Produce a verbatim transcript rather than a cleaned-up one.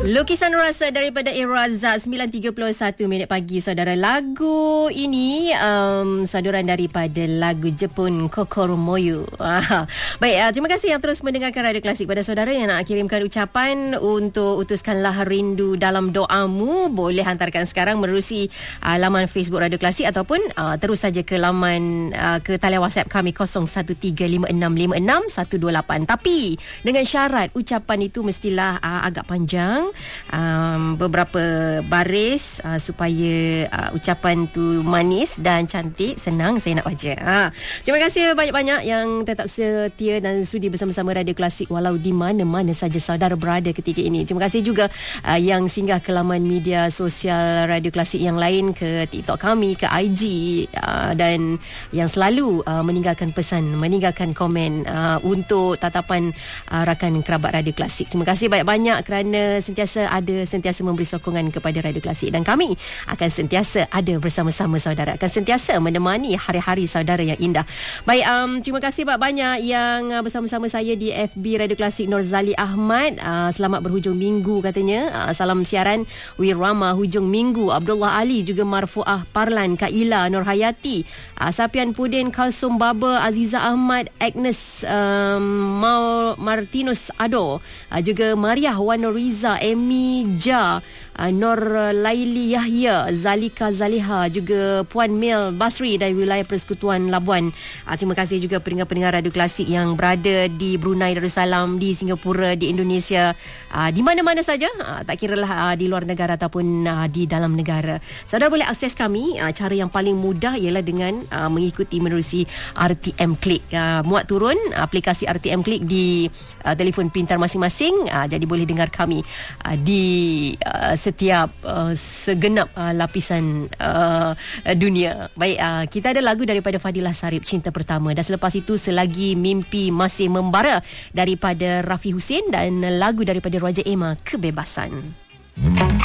Lukisan Rasa daripada Irazat, sembilan tiga puluh satu minit pagi saudara. Lagu ini um, saduran daripada lagu Jepun Kokoro Moyu. Ah, baik, uh, terima kasih yang terus mendengarkan Radio Klasik. Pada saudara yang nak kirimkan ucapan untuk utuskanlah rindu dalam doamu, boleh hantarkan sekarang menerusi uh, laman Facebook Radio Klasik ataupun uh, terus saja ke laman uh, ke talian WhatsApp kami kosong satu tiga lima enam lima enam satu dua lapan. Tapi dengan syarat ucapan itu mestilah uh, agak panjang, Um, beberapa baris uh, supaya uh, ucapan tu manis dan cantik, senang saya nak baca. Ha. Terima kasih banyak-banyak yang tetap setia dan sudi bersama-sama Radio Klasik walau di mana-mana saja saudara berada ketika ini. Terima kasih juga uh, yang singgah ke laman media sosial Radio Klasik yang lain, ke TikTok kami, ke I G uh, dan yang selalu uh, meninggalkan pesan, meninggalkan komen uh, untuk tatapan uh, rakan kerabat Radio Klasik. Terima kasih banyak-banyak kerana sentiasa ada, sentiasa memberi sokongan kepada Radio Klasik, dan kami akan sentiasa ada bersama-sama saudara, akan sentiasa menemani hari-hari saudara yang indah. Baik, um, terima kasih banyak-banyak yang uh, bersama-sama saya di F B Radio Klasik. Norzali Ahmad, uh, selamat berhujung minggu katanya. Uh, salam siaran Wirama hujung minggu. Abdullah Ali, juga Marfuah Parlan, Kaila Nurhayati, uh, Sapian Pudin, Kalsum Baba, Aziza Ahmad, Agnes um, Mau Martinus Ado, uh, juga Mariah Wanoriza, Emi Ja, uh, Nor Laili Yahya, Zalika Zaliha, juga Puan Mel Basri dari wilayah Persekutuan Labuan. Uh, terima kasih juga pendengar-pendengar Radio Klasik yang berada di Brunei Darussalam, di Singapura, di Indonesia, uh, di mana-mana saja, uh, tak kiralah uh, di luar negara ataupun uh, di dalam negara. Saudara boleh akses kami, uh, cara yang paling mudah ialah dengan uh, mengikuti menerusi R T M Click. Uh, muat turun aplikasi R T M Click di uh, telefon pintar masing-masing, uh, jadi boleh dengar kami Uh, di uh, setiap uh, segenap uh, lapisan uh, dunia. Baik, uh, kita ada lagu daripada Fadilah Sarip, Cinta Pertama, dan selepas itu Selagi Mimpi Masih Membara daripada Rafi Hussein, dan lagu daripada Roger Emma, Kebebasan.